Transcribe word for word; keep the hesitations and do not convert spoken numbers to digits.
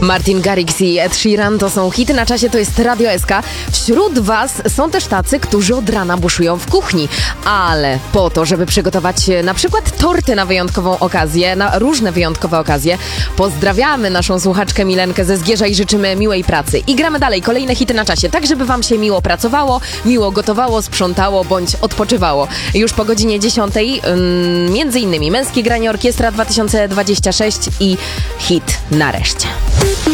Martin Garrix i Ed Sheeran to są hity na czasie, to jest Radio S K. Wśród was są też tacy, którzy od rana buszują w kuchni, ale po to, żeby przygotować na przykład torty na wyjątkową okazję, na różne wyjątkowe okazje, pozdrawiamy naszą słuchaczkę Milenkę ze Zgierza i życzymy miłej pracy. I gramy dalej, kolejne hity na czasie, tak żeby wam się miło pracowało, miło gotowało, sprzątało bądź odpoczywało. Już po godzinie dziesiątej, ym, między innymi Męskie Granie Orkiestra dwa tysiące dwadzieścia sześć i hit Nareszcie.